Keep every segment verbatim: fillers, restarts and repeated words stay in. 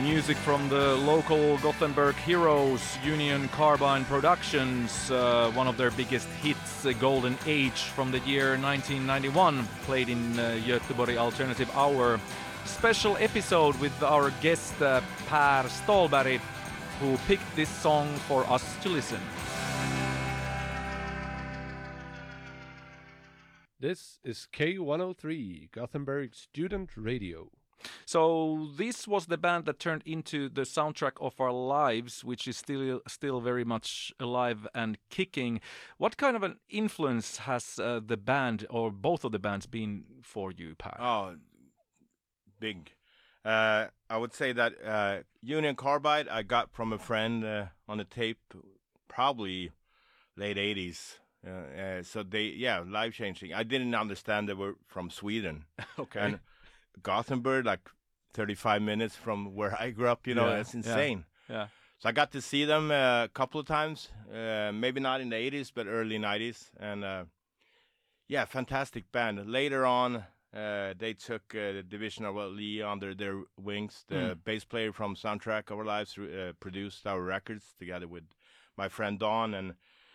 Music from the local Gothenburg heroes, Union Carbine Productions, uh, one of their biggest hits, uh, Golden Age from the year nineteen ninety-one, played in uh, Göteborg Alternative Hour. Special episode with our guest uh, Per Stålberg, who picked this song for us to listen. This is K one oh three, Gothenburg Student Radio. So this was the band that turned into the soundtrack of our lives, which is still still very much alive and kicking. What kind of an influence has uh, the band, or both of the bands, been for you, Per? Oh, big. Uh, I would say that uh, Union Carbide I got from a friend uh, on a tape, probably late eighties. Uh, uh, so they, yeah, life changing. I didn't understand they were from Sweden. Okay. And Gothenburg, like thirty-five minutes from where I grew up, you know, Yeah, that's insane. Yeah. yeah. So I got to see them uh, a couple of times, uh, maybe not in the eighties, but early nineties. And uh, yeah, fantastic band. Later on, uh, they took uh, the Division of Lee under their wings. The Mm. bass player from Soundtrack Our Lives uh, produced our records together with my friend Don. And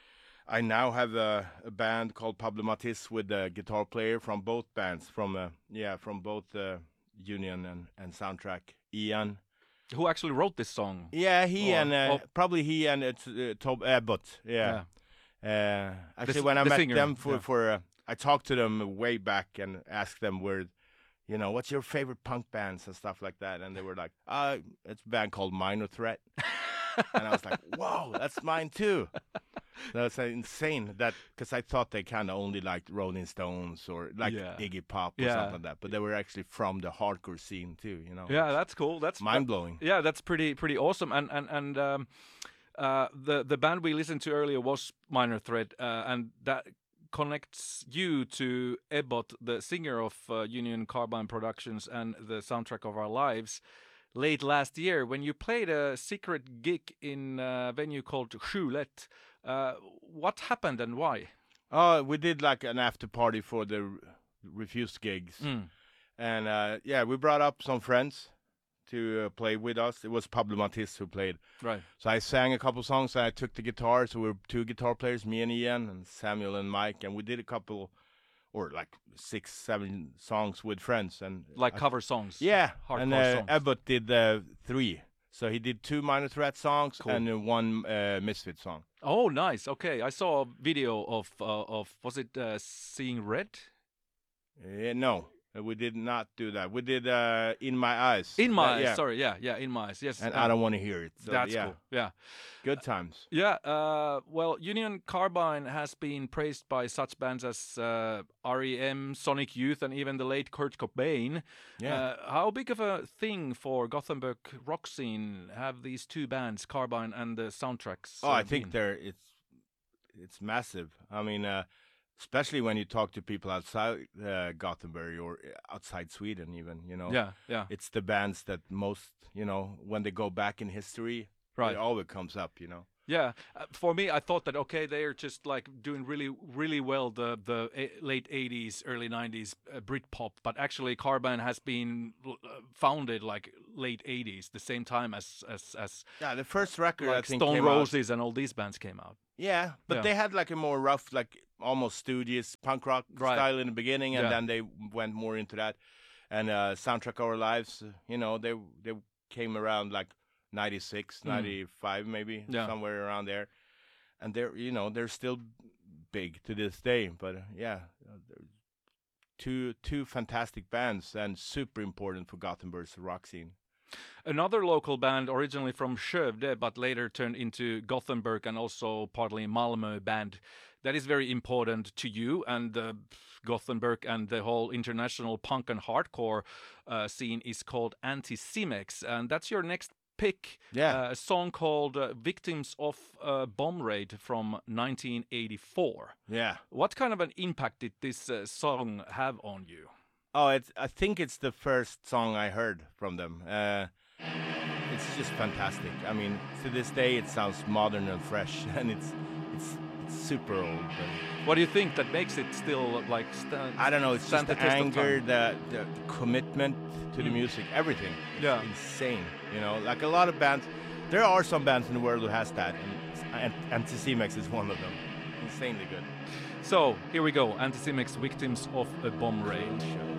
I now have a, a band called Pablo Matiz with a guitar player from both bands, from uh, yeah, from both uh, Union and, and Soundtrack. Ian, Who actually wrote this song? yeah, he Or- and uh, or- probably he and it's uh, Tob Abbott, yeah. Uh, actually, s- when I the met singer, them for yeah. for uh, I talked to them way back and asked them where, you know, what's your favorite punk bands and stuff like that, and they were like, uh, it's a band called Minor Threat, and I was like, whoa, that's mine too. That's uh, insane. That because I thought they kind of only liked Rolling Stones or like Yeah. Iggy Pop or Yeah. something like that, but they were actually from the hardcore scene too. You know. Yeah, that's cool. That's mind blowing. Yeah, that's pretty pretty awesome. And and and um, uh, the the band we listened to earlier was Minor Threat, uh, and that connects you to Ebbot, the singer of uh, Union Carbine Productions and the soundtrack of our lives. Late last year, when you played a secret gig in a venue called Schulet, uh, what happened and why? Oh, we did like an after party for the r- refused gigs, Mm. and uh, yeah, we brought up some friends to uh, play with us. It was Pablo Matiz who played, Right. so I sang a couple songs. And I took the guitar, so we were two guitar players, me and Ian, and Samuel and Mike, and we did a couple, or like six, seven songs with friends, and Like I- cover songs. yeah, Hardcore and uh, songs. Abbott did uh, three. So he did two Minor Threat songs Cool. and uh, one uh, Misfit song. Oh, nice. Okay, I saw a video of uh, of was it uh, Seeing Red? Uh, no, uh, we did not do that. We did uh, In My Eyes. In My Uh, Eyes. yeah. Sorry, yeah, yeah, In My Eyes. Yes. And uh, I don't want to hear it. So, that's yeah, cool. Yeah. good times. Yeah, uh, well, Union Carbine has been praised by such bands as uh, R E M, Sonic Youth, and even the late Kurt Cobain. Yeah. Uh, how big of a thing for Gothenburg rock scene have these two bands, Carbine and the soundtracks? Oh, uh, I think been? they're it's it's massive. I mean, uh, especially when you talk to people outside uh, Gothenburg or uh, outside Sweden, even you know. Yeah, yeah, It's the bands that most, you know, when they go back in history, right. it always comes up, you know. Yeah, uh, for me, I thought that okay, they are just like doing really, really well the the a- late eighties, early nineties uh, Britpop, but actually Carbine has been uh, founded like late eighties, the same time as as as Yeah, the first record I like think Stone came out. Roses and all these bands came out. Yeah, but Yeah. they had like a more rough, like almost studious punk rock Right. style in the beginning, and Yeah. then they went more into that. And uh, Soundtrack Our Lives, uh, you know, they they came around like ninety-six, Mm. ninety-five maybe, Yeah. somewhere around there. And they're, you know, they're still big to this day. But uh, yeah, uh, they're two two fantastic bands and super important for Gothenburg's rock scene. Another local band, originally from Skövde, but later turned into Gothenburg and also partly Malmö band, that is very important to you and uh, Gothenburg and the whole international punk and hardcore uh, scene is called Anticimex, and that's your next pick. Yeah. Uh, a song called uh, "Victims of a Bomb Raid" from nineteen eighty-four. Yeah. What kind of an impact did this uh, song have on you? Oh, it's. I think it's the first song I heard from them. Uh, it's just fantastic. I mean, to this day, it sounds modern and fresh, and it's it's It's super old. But What do you think that makes it still like stand? I don't know. It's stand just the the test of anger, time? the, the commitment to the Mm. music, everything. It's Yeah. insane. You know, like a lot of bands. There are some bands in the world who has that, and, and Anticimex is one of them. Insanely good. So here we go. Anticimex, Victims of a Bomb Raid.